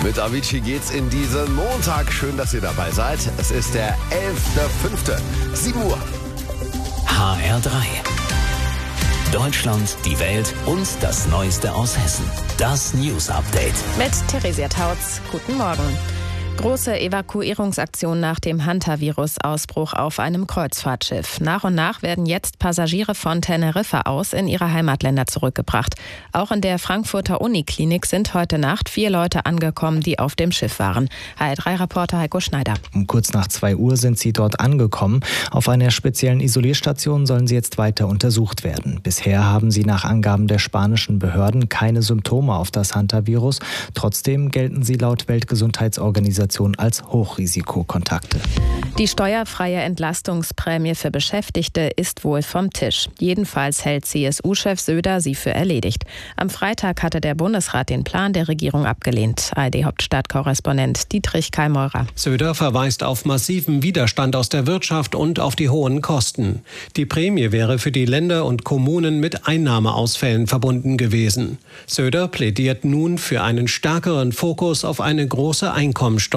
Mit Avicii geht's in diesen Montag. Schön, dass ihr dabei seid. Es ist der 11.05. 7 Uhr. HR3. Deutschland, die Welt und das Neueste aus Hessen. Das News Update. Mit Theresia Tautz. Guten Morgen. Große Evakuierungsaktion nach dem Hantavirus-Ausbruch auf einem Kreuzfahrtschiff. Nach und nach werden jetzt Passagiere von Teneriffa aus in ihre Heimatländer zurückgebracht. Auch in der Frankfurter Uniklinik sind heute Nacht 4 Leute angekommen, die auf dem Schiff waren. HR3-Reporter Heiko Schneider. Um kurz nach 2 Uhr sind sie dort angekommen. Auf einer speziellen Isolierstation sollen sie jetzt weiter untersucht werden. Bisher haben sie nach Angaben der spanischen Behörden keine Symptome auf das Hantavirus. Trotzdem gelten sie laut Weltgesundheitsorganisation als Hochrisikokontakte. Die steuerfreie Entlastungsprämie für Beschäftigte ist wohl vom Tisch. Jedenfalls hält CSU-Chef Söder sie für erledigt. Am Freitag hatte der Bundesrat den Plan der Regierung abgelehnt. ARD-Hauptstadtkorrespondent Dietrich Kallmeurer. Söder verweist auf massiven Widerstand aus der Wirtschaft und auf die hohen Kosten. Die Prämie wäre für die Länder und Kommunen mit Einnahmeausfällen verbunden gewesen. Söder plädiert nun für einen stärkeren Fokus auf eine große Einkommensteuerreform.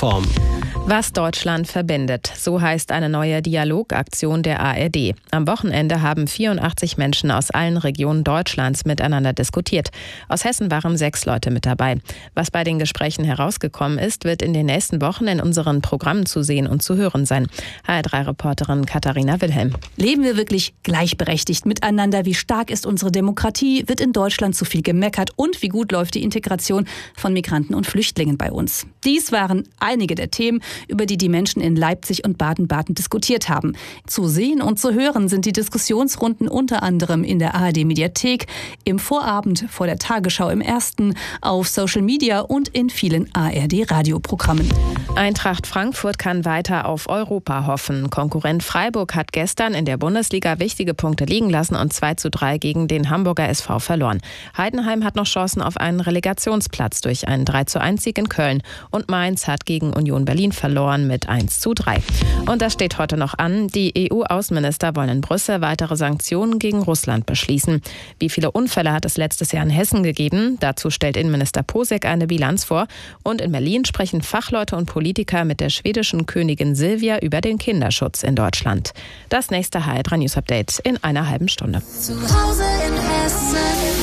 Was Deutschland verbindet, so heißt eine neue Dialogaktion der ARD. Am Wochenende haben 84 Menschen aus allen Regionen Deutschlands miteinander diskutiert. Aus Hessen waren 6 Leute mit dabei. Was bei den Gesprächen herausgekommen ist, wird in den nächsten Wochen in unseren Programmen zu sehen und zu hören sein. HR3-Reporterin Katharina Wilhelm. Leben wir wirklich gleichberechtigt miteinander? Wie stark ist unsere Demokratie? Wird in Deutschland zu viel gemeckert? Und wie gut läuft die Integration von Migranten und Flüchtlingen bei uns? Dies waren einige der Themen, über die die Menschen in Leipzig und Baden-Baden diskutiert haben. Zu sehen und zu hören sind die Diskussionsrunden unter anderem in der ARD-Mediathek, im Vorabend vor der Tagesschau im Ersten, auf Social Media und in vielen ARD-Radioprogrammen. Eintracht Frankfurt kann weiter auf Europa hoffen. Konkurrent Freiburg hat gestern in der Bundesliga wichtige Punkte liegen lassen und 2:3 gegen den Hamburger SV verloren. Heidenheim hat noch Chancen auf einen Relegationsplatz durch einen 3:1-Sieg in Köln. Und Mainz hat gegen Union Berlin verloren mit 1:3. Und das steht heute noch an. Die EU-Außenminister wollen in Brüssel weitere Sanktionen gegen Russland beschließen. Wie viele Unfälle hat es letztes Jahr in Hessen gegeben? Dazu stellt Innenminister Posek eine Bilanz vor. Und in Berlin sprechen Fachleute und Politiker mit der schwedischen Königin Silvia über den Kinderschutz in Deutschland. Das nächste HR3 News Update in einer halben Stunde. Zu Hause in Hessen.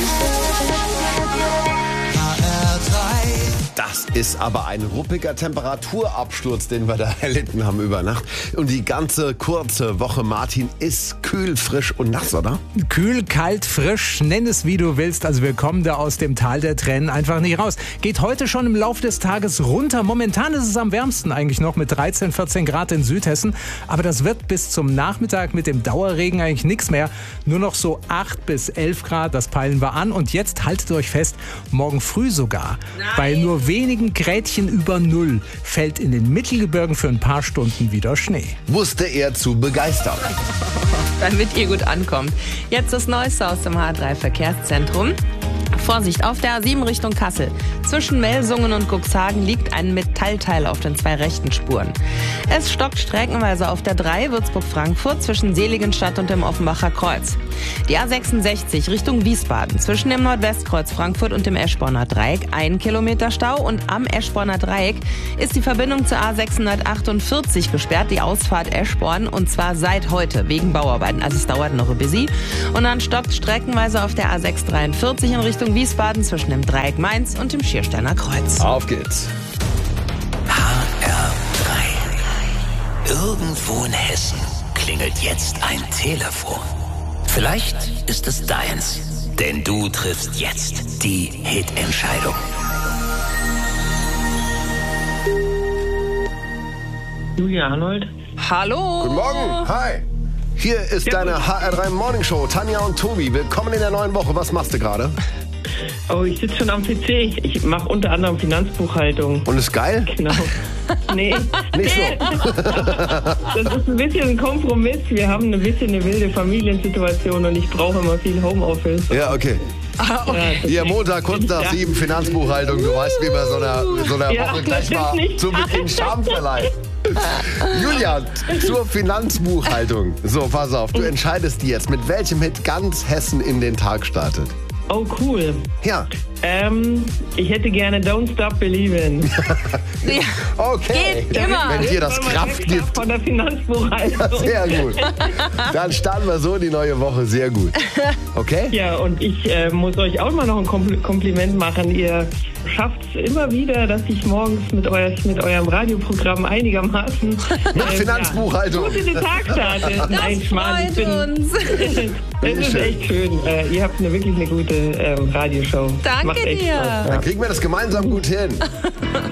Das ist aber ein ruppiger Temperaturabsturz, den wir da erlitten haben über Nacht. Und die ganze kurze Woche, Martin, ist kühl, frisch und nass, oder? Kühl, kalt, frisch, nenn es wie du willst. Also wir kommen da aus dem Tal der Tränen einfach nicht raus. Geht heute schon im Laufe des Tages runter. Momentan ist es am wärmsten eigentlich noch mit 13, 14 Grad in Südhessen. Aber das wird bis zum Nachmittag mit dem Dauerregen eigentlich nichts mehr. Nur noch so 8 bis 11 Grad, das peilen wir an. Und jetzt haltet euch fest, morgen früh sogar, bei nur wenigen Grädchen über Null, fällt in den Mittelgebirgen für ein paar Stunden wieder Schnee. Wusste er zu begeistern. Damit ihr gut ankommt. Jetzt das Neueste aus dem H3 Verkehrszentrum. Vorsicht, auf der A7 Richtung Kassel. Zwischen Melsungen und Cuxhagen liegt ein Metallteil auf den 2 rechten Spuren. Es stockt streckenweise auf der 3 Würzburg-Frankfurt zwischen Seligenstadt und dem Offenbacher Kreuz. Die A66 Richtung Wiesbaden zwischen dem Nordwestkreuz Frankfurt und dem Eschborner Dreieck 1 Kilometer Stau und am Eschborner Dreieck ist die Verbindung zur A648 gesperrt, die Ausfahrt Eschborn, und zwar seit heute wegen Bauarbeiten. Also es dauert noch ein bisschen. Und dann stockt streckenweise auf der A643 in Richtung Wiesbaden zwischen dem Dreieck Mainz und dem Schiersteiner Kreuz. Auf geht's. HR3. Irgendwo in Hessen klingelt jetzt ein Telefon. Vielleicht ist es deins, denn du triffst jetzt die Hit-Entscheidung. Julia Arnold. Hallo. Guten Morgen. Hi. Hier ist deine HR3 Morning Show. Tanja und Tobi, willkommen in der neuen Woche. Was machst du gerade? Oh, ich sitze schon am PC. Ich mache unter anderem Finanzbuchhaltung. Und ist geil? Genau. Nee. Nicht so. Das ist ein bisschen ein Kompromiss. Wir haben ein bisschen eine wilde Familiensituation und ich brauche immer viel Homeoffice. Ja, okay. Okay. Hier Montag, kurz nach 7, Finanzbuchhaltung. Du weißt, wie man so einer Ja, Woche gleich das mal ist nicht zu Beginn Charme verleiht. Julia, zur Finanzbuchhaltung. So, pass auf, du entscheidest jetzt, mit welchem Hit ganz Hessen in den Tag startet. Oh, cool. Ja. Ich hätte gerne Don't Stop Believin'. Okay. Geht immer. Wenn dir das Kraft gibt. Von der Finanzbuchhaltung. Sehr gut. Dann starten wir so in die neue Woche. Sehr gut. Okay? Ja, und ich muss euch auch mal noch ein Kompliment machen. Ihr schafft es immer wieder, dass ich morgens mit eurem Radioprogramm einigermaßen Mit Finanzbuchhaltung. gut in den Tag starte. Nein, Schmarrn, uns. Es ist echt schön. Ihr habt wirklich eine gute Radioshow. Danke Macht echt dir. Spaß. Dann kriegen wir das gemeinsam gut hin.